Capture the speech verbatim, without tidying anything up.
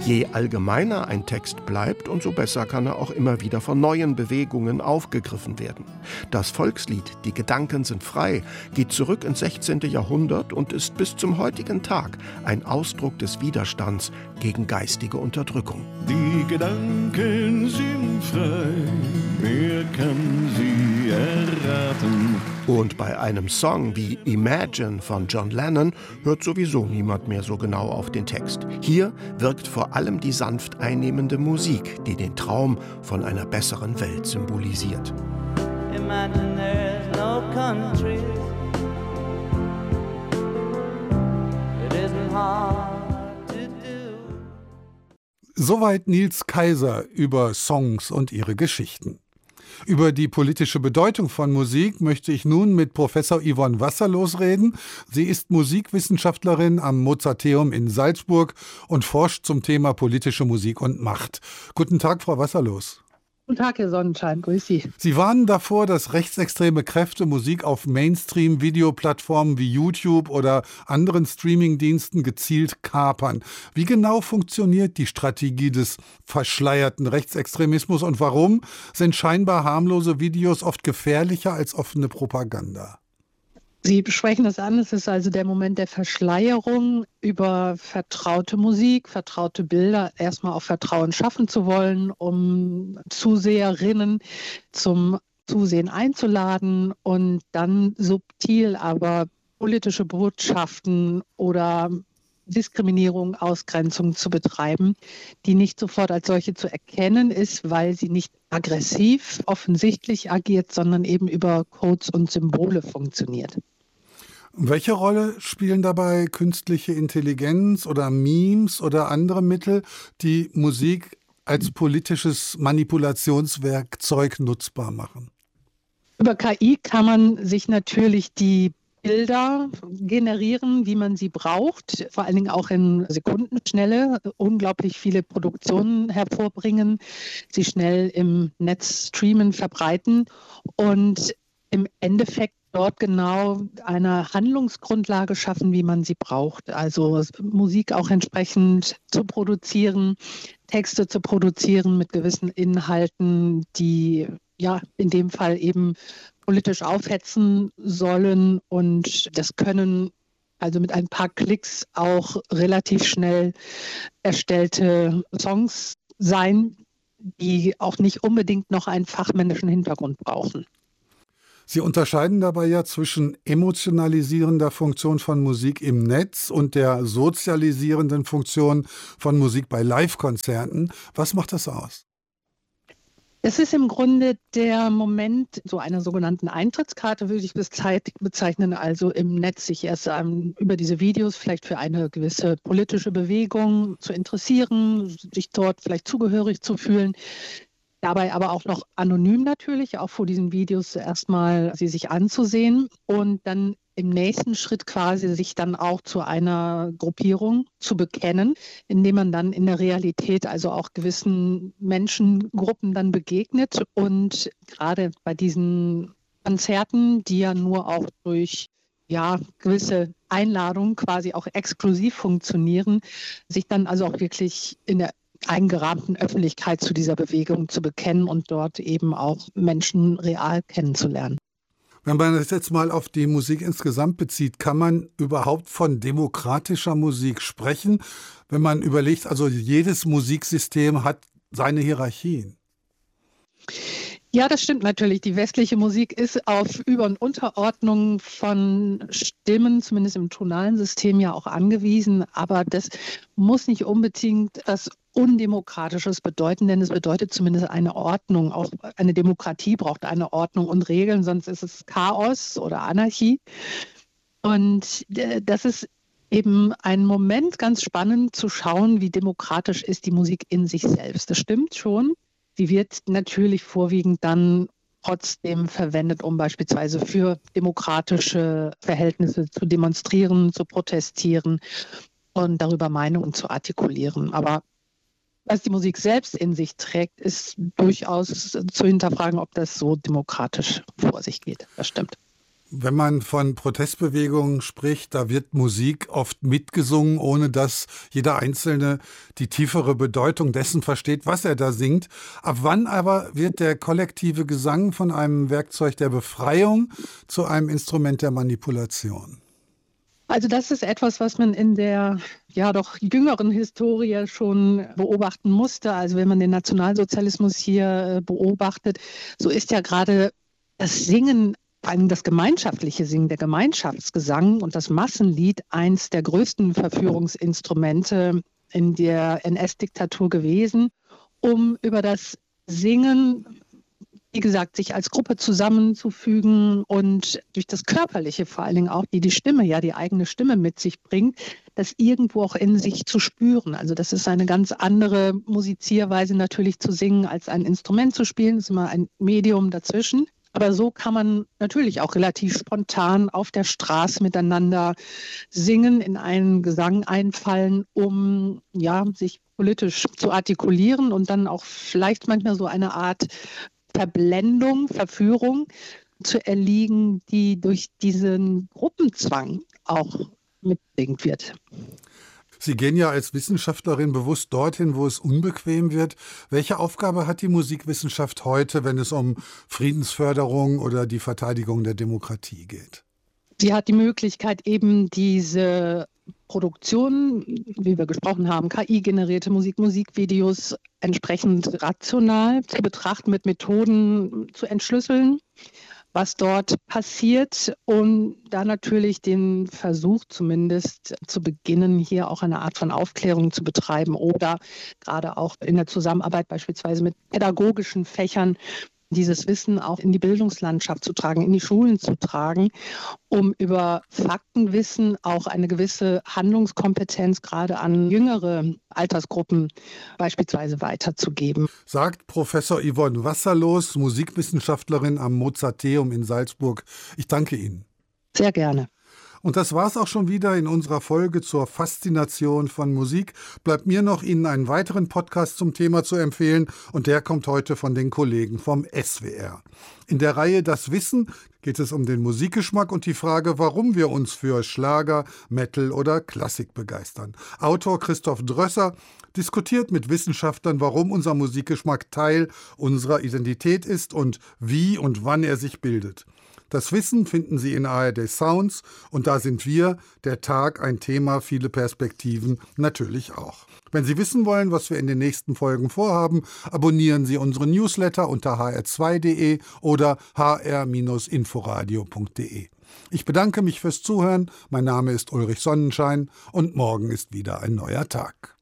Je allgemeiner ein Text bleibt, umso besser kann er auch immer wieder von neuen Bewegungen aufgegriffen werden. Das Volkslied »Die Gedanken sind frei« geht zurück ins sechzehnte. Jahrhundert und ist bis zum heutigen Tag ein Ausdruck des Widerstands gegen geistige Unterdrückung. Die Gedanken sind frei, wer kann sie erraten? Und bei einem Song wie Imagine von John Lennon hört sowieso niemand mehr so genau auf den Text. Hier wirkt vor allem die sanft einnehmende Musik, die den Traum von einer besseren Welt symbolisiert. Imagine there's no country. It isn't hard to do. Soweit Nils Kaiser über Songs und ihre Geschichten. Über die politische Bedeutung von Musik möchte ich nun mit Professor Yvonne Wasserlos reden. Sie ist Musikwissenschaftlerin am Mozarteum in Salzburg und forscht zum Thema politische Musik und Macht. Guten Tag, Frau Wasserlos. Guten Tag, Herr Sonnenschein, grüß Sie. Sie warnen davor, dass rechtsextreme Kräfte Musik auf Mainstream-Videoplattformen wie YouTube oder anderen Streamingdiensten gezielt kapern. Wie genau funktioniert die Strategie des verschleierten Rechtsextremismus und warum sind scheinbar harmlose Videos oft gefährlicher als offene Propaganda? Sie sprechen das an, es ist also der Moment der Verschleierung über vertraute Musik, vertraute Bilder, erstmal auch Vertrauen schaffen zu wollen, um Zuseherinnen zum Zusehen einzuladen und dann subtil aber politische Botschaften oder Diskriminierung, Ausgrenzung zu betreiben, die nicht sofort als solche zu erkennen ist, weil sie nicht aggressiv offensichtlich agiert, sondern eben über Codes und Symbole funktioniert. Welche Rolle spielen dabei künstliche Intelligenz oder Memes oder andere Mittel, die Musik als politisches Manipulationswerkzeug nutzbar machen? Über K I kann man sich natürlich die Bilder generieren, wie man sie braucht, vor allen Dingen auch in Sekundenschnelle, unglaublich viele Produktionen hervorbringen, sie schnell im Netz streamen, verbreiten und im Endeffekt dort genau eine Handlungsgrundlage schaffen, wie man sie braucht. Also Musik auch entsprechend zu produzieren, Texte zu produzieren mit gewissen Inhalten, die ja in dem Fall eben politisch aufhetzen sollen. Und das können also mit ein paar Klicks auch relativ schnell erstellte Songs sein, die auch nicht unbedingt noch einen fachmännischen Hintergrund brauchen. Sie unterscheiden dabei ja zwischen emotionalisierender Funktion von Musik im Netz und der sozialisierenden Funktion von Musik bei Live-Konzerten. Was macht das aus? Es ist im Grunde der Moment so einer sogenannten Eintrittskarte, würde ich bezeichnen, also im Netz sich erst um, über diese Videos vielleicht für eine gewisse politische Bewegung zu interessieren, sich dort vielleicht zugehörig zu fühlen. Dabei aber auch noch anonym natürlich, auch vor diesen Videos erstmal sie sich anzusehen und dann im nächsten Schritt quasi sich dann auch zu einer Gruppierung zu bekennen, indem man dann in der Realität also auch gewissen Menschengruppen dann begegnet. Und gerade bei diesen Konzerten, die ja nur auch durch ja, gewisse Einladungen quasi auch exklusiv funktionieren, sich dann also auch wirklich in der eingerahmten Öffentlichkeit zu dieser Bewegung zu bekennen und dort eben auch Menschen real kennenzulernen. Wenn man das jetzt mal auf die Musik insgesamt bezieht, kann man überhaupt von demokratischer Musik sprechen, wenn man überlegt, also jedes Musiksystem hat seine Hierarchien? Ja, das stimmt natürlich. Die westliche Musik ist auf Über- und Unterordnung von Stimmen, zumindest im tonalen System, ja auch angewiesen. Aber das muss nicht unbedingt das Undemokratisches bedeuten, denn es bedeutet zumindest eine Ordnung. Auch eine Demokratie braucht eine Ordnung und Regeln, sonst ist es Chaos oder Anarchie. Und das ist eben ein Moment ganz spannend zu schauen, wie demokratisch ist die Musik in sich selbst. Das stimmt schon. Sie wird natürlich vorwiegend dann trotzdem verwendet, um beispielsweise für demokratische Verhältnisse zu demonstrieren, zu protestieren und darüber Meinungen zu artikulieren. Aber was die Musik selbst in sich trägt, ist durchaus zu hinterfragen, ob das so demokratisch vor sich geht. Das stimmt. Wenn man von Protestbewegungen spricht, da wird Musik oft mitgesungen, ohne dass jeder Einzelne die tiefere Bedeutung dessen versteht, was er da singt. Ab wann aber wird der kollektive Gesang von einem Werkzeug der Befreiung zu einem Instrument der Manipulation? Also das ist etwas, was man in der ja doch jüngeren Historie schon beobachten musste. Also wenn man den Nationalsozialismus hier beobachtet, so ist ja gerade das Singen, vor allem das gemeinschaftliche Singen, der Gemeinschaftsgesang und das Massenlied eins der größten Verführungsinstrumente in der N S-Diktatur gewesen, um über das Singen, wie gesagt, sich als Gruppe zusammenzufügen und durch das Körperliche vor allen Dingen auch, die die Stimme, ja die eigene Stimme mit sich bringt, das irgendwo auch in sich zu spüren. Also das ist eine ganz andere Musizierweise natürlich zu singen, als ein Instrument zu spielen. Das ist immer ein Medium dazwischen. Aber so kann man natürlich auch relativ spontan auf der Straße miteinander singen, in einen Gesang einfallen, um ja, sich politisch zu artikulieren und dann auch vielleicht manchmal so eine Art Verblendung, Verführung zu erliegen, die durch diesen Gruppenzwang auch mitbedingt wird. Sie gehen ja als Wissenschaftlerin bewusst dorthin, wo es unbequem wird. Welche Aufgabe hat die Musikwissenschaft heute, wenn es um Friedensförderung oder die Verteidigung der Demokratie geht? Sie hat die Möglichkeit, eben diese Produktion, wie wir gesprochen haben, K I-generierte Musik, Musikvideos entsprechend rational zu betrachten, mit Methoden zu entschlüsseln, was dort passiert, und da natürlich den Versuch zumindest zu beginnen, hier auch eine Art von Aufklärung zu betreiben oder gerade auch in der Zusammenarbeit beispielsweise mit pädagogischen Fächern dieses Wissen auch in die Bildungslandschaft zu tragen, in die Schulen zu tragen, um über Faktenwissen auch eine gewisse Handlungskompetenz gerade an jüngere Altersgruppen beispielsweise weiterzugeben. Sagt Professor Yvonne Wasserlos, Musikwissenschaftlerin am Mozarteum in Salzburg. Ich danke Ihnen. Sehr gerne. Und das war's auch schon wieder in unserer Folge zur Faszination von Musik. Bleibt mir noch, Ihnen einen weiteren Podcast zum Thema zu empfehlen, und der kommt heute von den Kollegen vom S W R. In der Reihe Das Wissen geht es um den Musikgeschmack und die Frage, warum wir uns für Schlager, Metal oder Klassik begeistern. Autor Christoph Drösser diskutiert mit Wissenschaftlern, warum unser Musikgeschmack Teil unserer Identität ist und wie und wann er sich bildet. Das Wissen finden Sie in A R D Sounds, und da sind wir, der Tag, ein Thema, viele Perspektiven natürlich auch. Wenn Sie wissen wollen, was wir in den nächsten Folgen vorhaben, abonnieren Sie unseren Newsletter unter h r zwei punkt d e oder h r inforadio punkt d e. Ich bedanke mich fürs Zuhören, mein Name ist Ulrich Sonnenschein und morgen ist wieder ein neuer Tag.